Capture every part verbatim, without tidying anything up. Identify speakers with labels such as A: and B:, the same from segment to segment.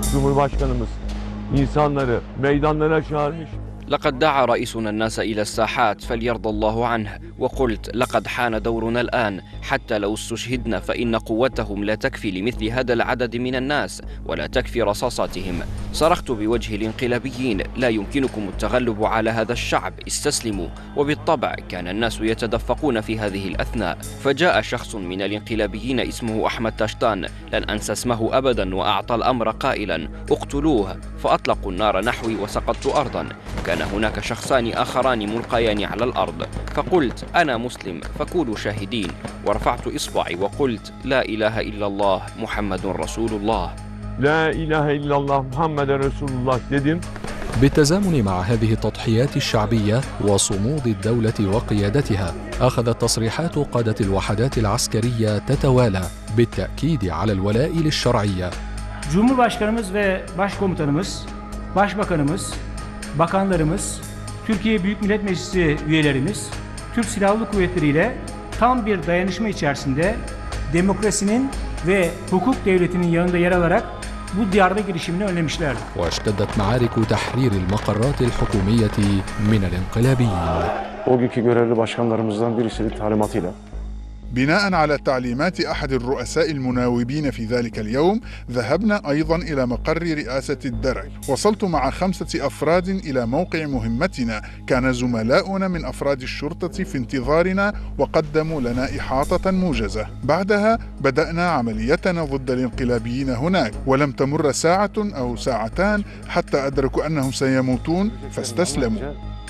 A: Cumhurbaşkanımız insanları meydanlara çağırmış.
B: لقد دعا رئيسنا الناس إلى الساحات فليرضى الله عنه، وقلت لقد حان دورنا الآن، حتى لو استشهدنا فإن قوتهم لا تكفي لمثل هذا العدد من الناس ولا تكفي رصاصاتهم. صرخت بوجه الانقلابيين: لا يمكنكم التغلب على هذا الشعب، استسلموا. وبالطبع كان الناس يتدفقون في هذه الأثناء، فجاء شخص من الانقلابيين اسمه أحمد تاشتان، لن أنسى اسمه أبدا، وأعطى الأمر قائلا: اقتلوه. فأطلقوا النار نحوي وسقطت أرضا. كان هناك شخصان آخران ملقيان على الأرض، فقلت: أنا مسلم فكونوا شاهدين، ورفعت إصبعي وقلت: لا إله إلا الله محمد رسول الله.
A: لا إله إلا الله محمد رسول الله dedim.
C: بالتزامن مع هذه التضحيات الشعبية وصمود الدولة وقيادتها، أخذت تصريحات قادة الوحدات العسكرية تتوالى بالتأكيد على الولاء للشرعية.
D: Cumhurbaşkanımız ve Başkomutanımız, Başbakanımız, Bakanlarımız, Türkiye Büyük Millet Meclisi üyelerimiz, Türk Silahlı Kuvvetleri ile tam bir dayanışma içerisinde demokrasinin ve hukuk devletinin yanında yer alarak bu diyarda girişimini önlemişlerdi.
C: واشتدت معارك تحرير المقرات الحكومية من الانقلابيين.
E: O günkü görevli başkanlarımızdan birisinin talimatıyla
F: بناء على تعليمات أحد الرؤساء المناوبين في ذلك اليوم، ذهبنا أيضا إلى مقر رئاسة الدرع. وصلت مع خمسة أفراد إلى موقع مهمتنا. كان زملاؤنا من أفراد الشرطة في انتظارنا وقدموا لنا إحاطة موجزة. بعدها بدأنا عمليتنا ضد الانقلابيين هناك، ولم تمر ساعة أو ساعتان حتى أدركوا أنهم سيموتون فاستسلموا.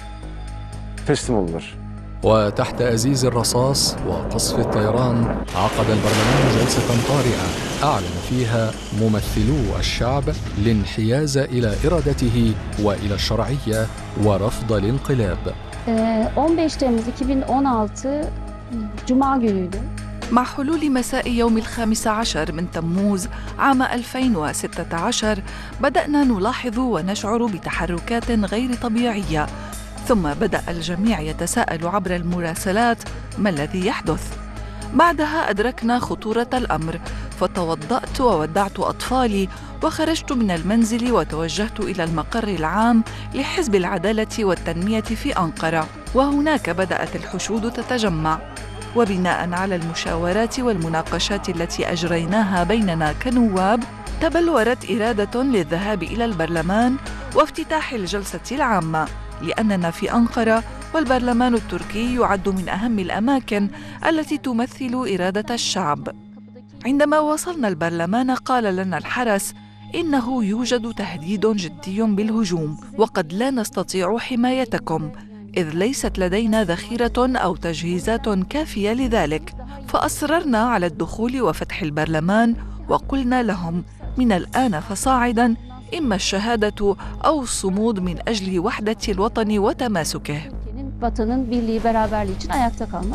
E: teslim oldular.
C: وتحت أزيز الرصاص وقصف الطيران عقد البرلمان جلسة طارئة أعلن فيها ممثلو الشعب الانحياز إلى إرادته وإلى الشرعية ورفض الانقلاب.
G: on beş Temmuz iki bin on altı Cuma günüydü.
H: مع حلول مساء يوم الخامس عشر من تموز عام ألفين وستة عشر بدأنا نلاحظ ونشعر بتحركات غير طبيعية، ثم بدأ الجميع يتساءل عبر المراسلات ما الذي يحدث. بعدها أدركنا خطورة الأمر، فتوضأت وودعت أطفالي وخرجت من المنزل وتوجهت إلى المقر العام لحزب العدالة والتنمية في أنقرة، وهناك بدأت الحشود تتجمع. وبناء على المشاورات والمناقشات التي أجريناها بيننا كنواب، تبلورت إرادة للذهاب إلى البرلمان وافتتاح الجلسة العامة، لأننا في أنقرة والبرلمان التركي يعد من أهم الأماكن التي تمثل إرادة الشعب. عندما وصلنا البرلمان قال لنا الحرس إنه يوجد تهديد جدي بالهجوم وقد لا نستطيع حمايتكم، إذ ليست لدينا ذخيرة أو تجهيزات كافية لذلك. فأصررنا على الدخول وفتح البرلمان، وقلنا لهم من الآن فصاعداً إما الشهادة أو الصمود من أجل وحدة الوطن وتماسكه.
G: Vatanın birliği, beraberliği için ayakta kalmak.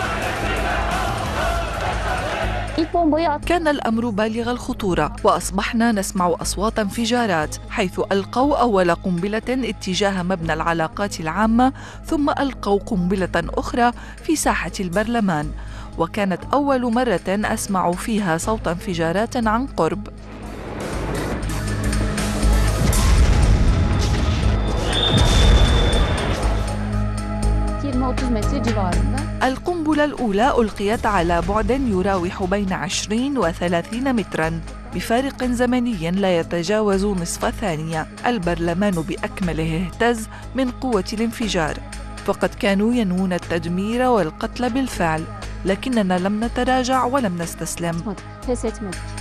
H: كان الأمر بالغ الخطورة، وأصبحنا نسمع أصوات انفجارات، حيث ألقوا أول قنبلة اتجاه مبنى العلاقات العامة، ثم ألقوا قنبلة أخرى في ساحة البرلمان، وكانت أول مرة أسمع فيها صوت انفجارات عن قرب. القنبلة الأولى ألقيت على بعد يراوح بين عشرين وثلاثين متراً بفارق زمني لا يتجاوز نصف ثانية. البرلمان بأكمله اهتز من قوة الانفجار، فقد كانوا ينوون التدمير والقتل بالفعل، لكننا لم نتراجع ولم نستسلم.